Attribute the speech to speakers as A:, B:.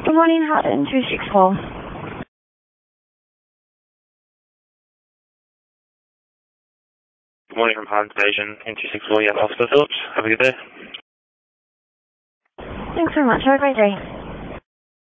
A: Good morning, Hutton 264.
B: Good morning from Hutton Station, N264, yeah, Officer Phillips. Have a good day.
A: Thanks very much. Have a great day.